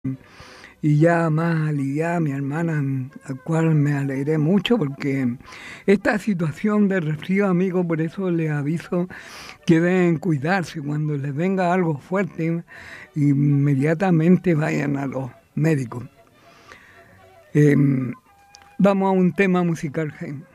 y ya más aliviada mi hermana, al cual me alegré mucho porque esta situación de resfrío, amigo, por eso les aviso que deben cuidarse cuando les venga algo fuerte, inmediatamente vayan a los médicos. Vamos a un tema musical, Jaime.